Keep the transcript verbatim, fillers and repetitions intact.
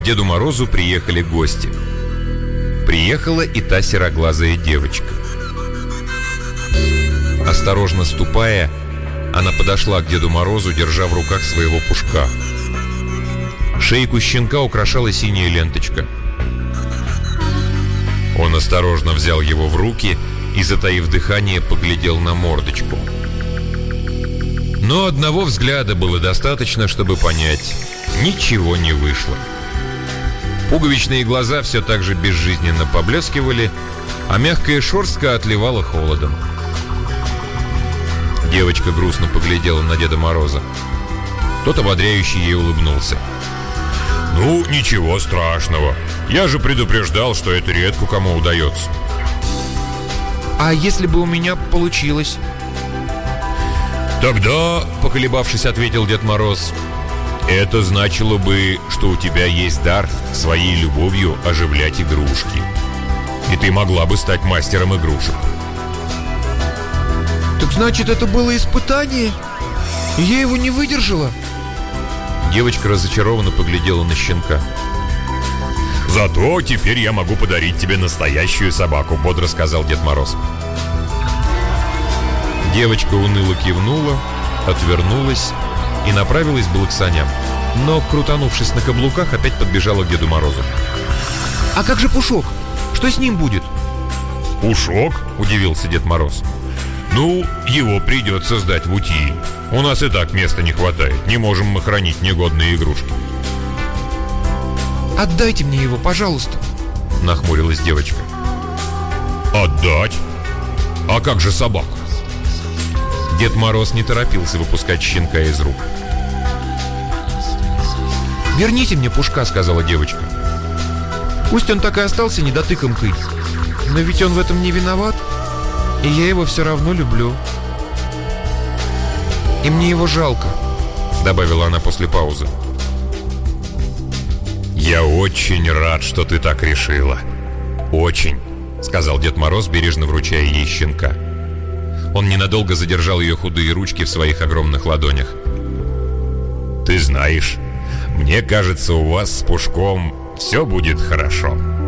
К Деду Морозу приехали гости. Приехала и та сероглазая девочка. Осторожно ступая, она подошла к Деду Морозу, держа в руках своего Пушка. Шейку щенка украшала синяя ленточка. Он осторожно взял его в руки и, затаив дыхание, поглядел на мордочку. Но одного взгляда было достаточно, чтобы понять: ничего не вышло. Пуговичные глаза все так же безжизненно поблескивали, а мягкая шерстка отливала холодом. Девочка грустно поглядела на Деда Мороза. Тот ободряюще ей улыбнулся. «Ну, ничего страшного. Я же предупреждал, что это редко кому удается». «А если бы у меня получилось?» «Тогда, поколебавшись, ответил Дед Мороз, это значило бы, что у тебя есть дар своей любовью оживлять игрушки. И ты могла бы стать мастером игрушек». «Так значит, это было испытание? И я его не выдержала?» Девочка разочарованно поглядела на щенка. «Зато теперь я могу подарить тебе настоящую собаку», — бодро сказал Дед Мороз. Девочка уныло кивнула, отвернулась и направилась было к саням. Но, крутанувшись на каблуках, опять подбежала к Деду Морозу. «А как же Пушок? Что с ним будет?» «Пушок?» — удивился Дед Мороз. «Ну, его придется сдать в утиль. У нас и так места не хватает. Не можем мы хранить негодные игрушки». «Отдайте мне его, пожалуйста», — нахмурилась девочка. «Отдать? А как же собаку?» Дед Мороз не торопился выпускать щенка из рук. «Верните мне Пушка», — сказала девочка. «Пусть он так и остался недотыкомкой, но ведь он в этом не виноват, и я его все равно люблю. И мне его жалко», — добавила она после паузы. «Я очень рад, что ты так решила. Очень», — сказал Дед Мороз, бережно вручая ей щенка. Он ненадолго задержал ее худые ручки в своих огромных ладонях. «Ты знаешь, мне кажется, у вас с Пушком все будет хорошо».